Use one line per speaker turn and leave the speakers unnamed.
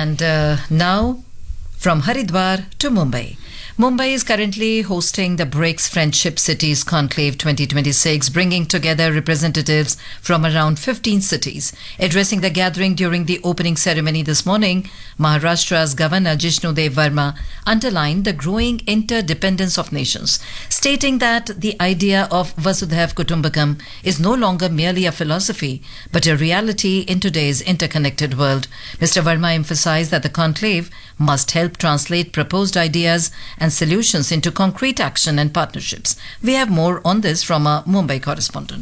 And now, from Haridwar to Mumbai. Mumbai is currently hosting the BRICS Friendship Cities Conclave 2026, bringing together representatives from around 15 cities. Addressing the gathering during the opening ceremony this morning, Maharashtra's Governor Jishnu Dev Verma underlined the growing interdependence of nations, stating that the idea of Vasudhaiv Kutumbakam is no longer merely a philosophy, but a reality in today's interconnected world. Mr. Verma emphasized that the conclave must help translate proposed ideas and solutions into concrete action and partnerships. We have more on this from our Mumbai correspondent.